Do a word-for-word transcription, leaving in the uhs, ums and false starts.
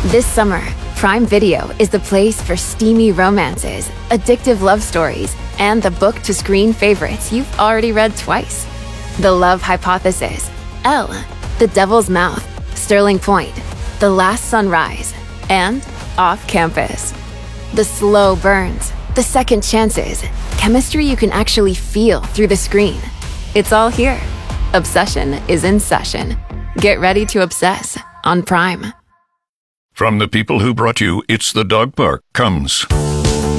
This summer, Prime Video is the place for steamy romances, addictive love stories, and the book-to-screen favorites you've already read twice. The Love Hypothesis, Elle, The Devil's Mouth, Sterling Point, The Last Sunrise, and Off Campus. The slow burns, the second chances, chemistry you can actually feel through the screen. It's all here. Obsession is in session. Get ready to obsess on Prime. From the people who brought you It's the Dog Park comes